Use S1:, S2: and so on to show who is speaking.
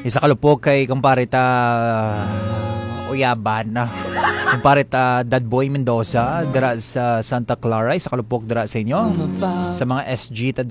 S1: Isa kalupok kay kumpare ta Uyaban. Kumpare ta Dad Boy Mendoza dira sa Santa Clara. Isa kalupok dira sa inyo. Sa mga SG ta